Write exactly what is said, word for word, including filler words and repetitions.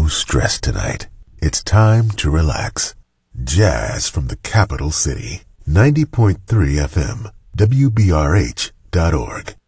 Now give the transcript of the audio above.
stressed tonight. It's time to relax. Jazz from the capital city. ninety point three F M, W B R H dot org.